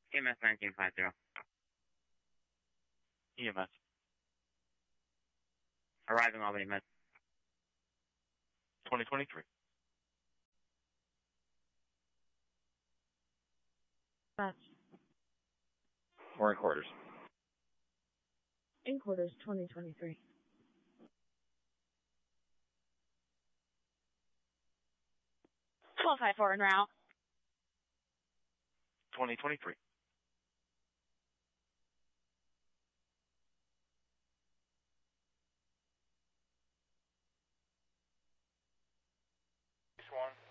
EMS 1950. EMS. Arriving Albany Med. 2023. We're in quarters. In quarters 2023. 1254 en route. 2023. One.